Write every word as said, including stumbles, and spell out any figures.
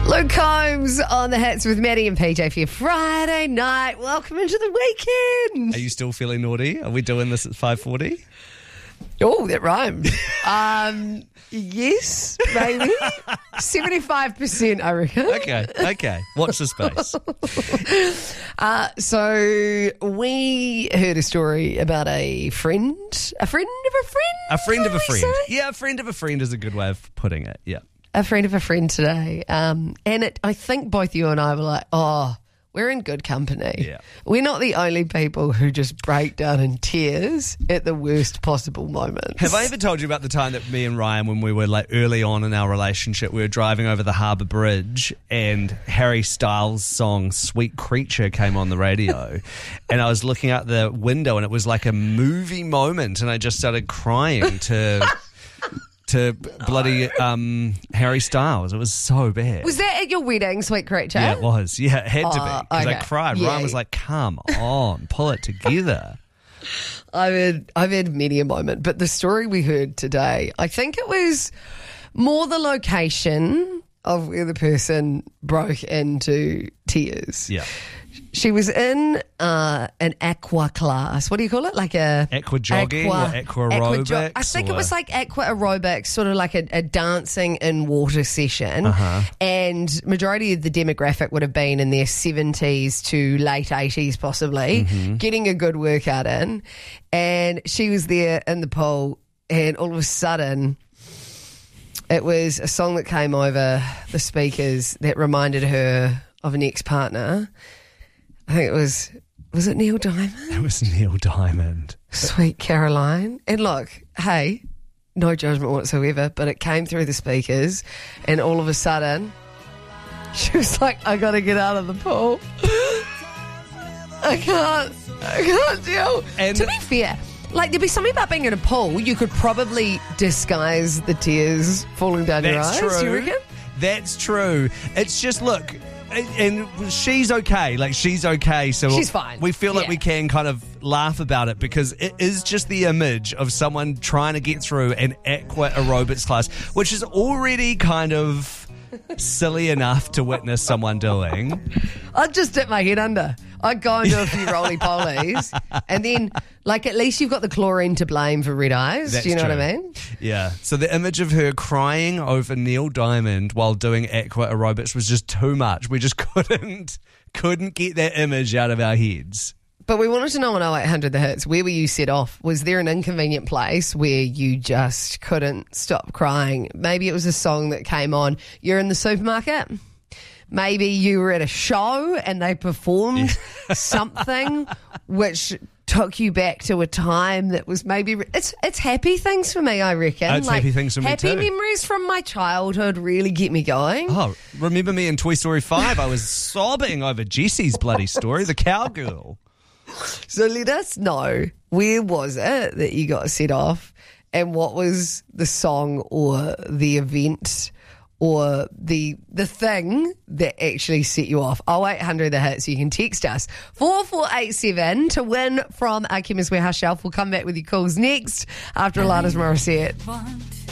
Luke Combs on the hits with Maddie and P J for your Friday night. Welcome into the weekend. Are you still feeling naughty? Are we doing this at five forty? Oh, that rhymed. um, yes, maybe. seventy-five percent, I reckon. Okay, okay. Watch the space. Uh, so we heard a story about a friend, a friend of a friend? A friend of a did we friend. say? Yeah, a friend of a friend is a good way of putting it. Yeah. A friend of a friend today. Um, and it, I think both you and I were like, oh, we're in good company. Yeah. We're not the only people who just break down in tears at the worst possible moments. Have I ever told you about the time that me and Ryan, when we were like early on in our relationship, we were driving over the Harbour Bridge and Harry Styles' song Sweet Creature came on the radio and I was looking out the window and it was like a movie moment and I just started crying to... to bloody um, Harry Styles. It was so bad. Was that at your wedding, Sweet Creature? Yeah, it was. Yeah, it had to Oh, be. Because okay. I cried. Yeah. Ryan was like, come on, pull it together. I've had, I've had many a moment, but the story we heard today, I think it was more the location of where the person broke into tears. Yeah. She was in uh, an aqua class. What do you call it? Like a Aqua jogging or aqua aerobics? jo- I think it or- was like aqua aerobics, sort of like a, a dancing in water session. Uh-huh. And majority of the demographic would have been in their seventies to late eighties possibly, Mm-hmm. getting a good workout in. And she was there in the pool and all of a sudden it was a song that came over the speakers that reminded her of an ex-partner. I think it was, was it Neil Diamond? It was Neil Diamond. Sweet Caroline. And look, hey, no judgment whatsoever, but it came through the speakers and all of a sudden she was like, I got to get out of the pool. I can't, I can't deal. And- to be fair, like there'd be something about being in a pool, you could probably disguise the tears falling down your That's eyes. true. Do you reckon? That's true. It's just, look... And she's okay. Like, she's okay. So She's fine. We feel like Yeah. we can kind of laugh about it because it is just the image of someone trying to get through an aqua aerobics class, which is already kind of silly enough to witness someone doing. I'd just dip my head under. I'd go and do a few roly-polies and then, like, at least you've got the chlorine to blame for red eyes. That's Do you know true. what I mean? Yeah. So the image of her crying over Neil Diamond while doing aqua aerobics was just too much. We just couldn't couldn't get that image out of our heads. But we wanted to know on oh eight hundred The Hits, where were you set off? Was there an inconvenient place where you just couldn't stop crying? Maybe it was a song that came on. You're in the supermarket. Maybe you were at a show and they performed something which took you back to a time that was maybe... It's it's happy things for me, I reckon. It's happy things for me happy too. memories from my childhood really get me going. Oh, remember me in Toy Story five? I was sobbing over Jessie's bloody story, the cowgirl. So let us know, where was it that you got set off and what was the song or the event or the the thing that actually set you off? oh eight hundred The Hits. You can text us four four eight seven to win from our Chemist Warehouse shelf. We'll come back with your calls next after Alanis Morissette.